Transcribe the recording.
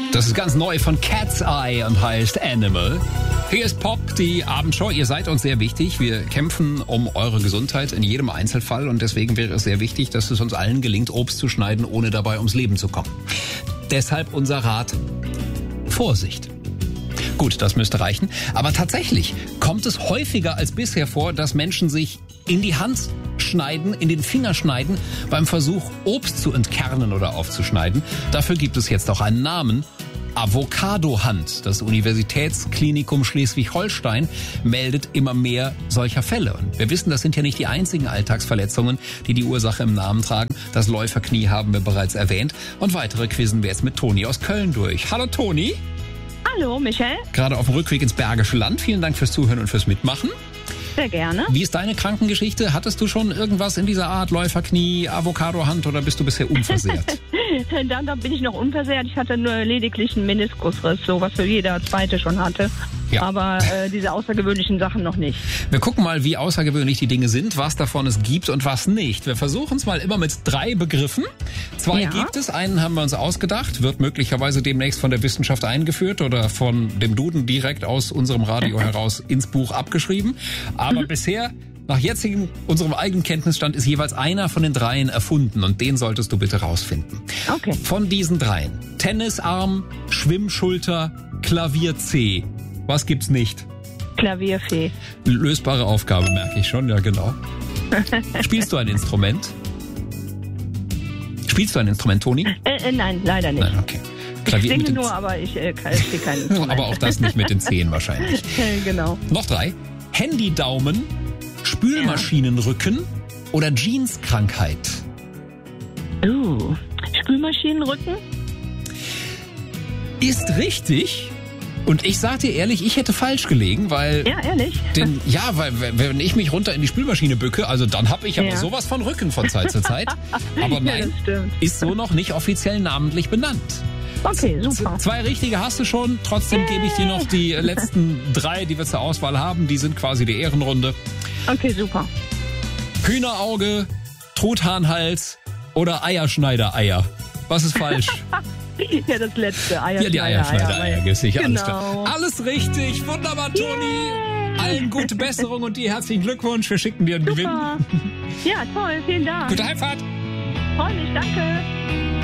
Das ist ganz neu von Cat's Eye und heißt Animal. Hier ist Pop, die Abendshow. Ihr seid uns sehr wichtig. Wir kämpfen um eure Gesundheit in jedem Einzelfall und deswegen wäre es sehr wichtig, dass es uns allen gelingt, Obst zu schneiden, ohne dabei ums Leben zu kommen. Deshalb unser Rat: Vorsicht. Gut, das müsste reichen. Aber tatsächlich kommt es häufiger als bisher vor, dass Menschen sich in die Hand schneiden, in den Finger schneiden, beim Versuch, Obst zu entkernen oder aufzuschneiden. Dafür gibt es jetzt auch einen Namen: Avocado-Hand. Das Universitätsklinikum Schleswig-Holstein meldet immer mehr solcher Fälle. Und wir wissen, das sind ja nicht die einzigen Alltagsverletzungen, die die Ursache im Namen tragen. Das Läuferknie haben wir bereits erwähnt. Und weitere quizzen wir jetzt mit Toni aus Köln durch. Hallo Toni. Hallo Michael. Gerade auf dem Rückweg ins Bergische Land. Vielen Dank fürs Zuhören und fürs Mitmachen. Sehr gerne. Wie ist deine Krankengeschichte? Hattest du schon irgendwas in dieser Art? Läuferknie, Avocado-Hand oder bist du bisher unversehrt? Dann bin ich noch unversehrt. Ich hatte nur lediglich einen Meniskusriss, so was für jeder Zweite schon hatte. Ja. Aber diese außergewöhnlichen Sachen noch nicht. Wir gucken mal, wie außergewöhnlich die Dinge sind, was davon es gibt und was nicht. Wir versuchen es mal immer mit 3 Begriffen. 2 gibt es, einen haben wir uns ausgedacht, wird möglicherweise demnächst von der Wissenschaft eingeführt oder von dem Duden direkt aus unserem Radio heraus ins Buch abgeschrieben. Aber bisher, nach jetzigem unserem eigenen Kenntnisstand, ist jeweils einer von den 3 erfunden und den solltest du bitte rausfinden. Okay. Von diesen 3: Tennisarm, Schwimmschulter, Klavier-C. Was gibt's nicht? Klavierfee. Lösbare Aufgabe, merke ich schon, ja genau. Spielst du ein Instrument? Spielst du ein Instrument, Toni? Nein, leider nicht. Nein, okay. Klavier ich singe nur, aber ich spiele kein Instrument. Aber auch das nicht mit den Zehen wahrscheinlich. Genau. Noch 3. Handydaumen, Spülmaschinenrücken oder Jeanskrankheit? Spülmaschinenrücken? Ist richtig. Und ich sag dir ehrlich, ich hätte falsch gelegen, weil... Ja, ehrlich? Weil wenn ich mich runter in die Spülmaschine bücke, also dann habe ich aber sowas von Rücken von Zeit zu Zeit. Aber nein, ist so noch nicht offiziell namentlich benannt. Okay, super. 2 richtige hast du schon, trotzdem gebe ich dir noch die letzten 3, die wir zur Auswahl haben. Die sind quasi die Ehrenrunde. Okay, super. Hühnerauge, Truthahnhals oder Eierschneider-Eier. Was ist falsch? Ja, das letzte. Ja, die Eierschneider-Eier, sicher. Genau. Alles klar. Alles richtig. Wunderbar, Toni. Allen gute Besserung und dir herzlichen Glückwunsch. Wir schicken dir einen Gewinn. Ja, toll. Vielen Dank. Gute Heimfahrt. Freue mich. Danke.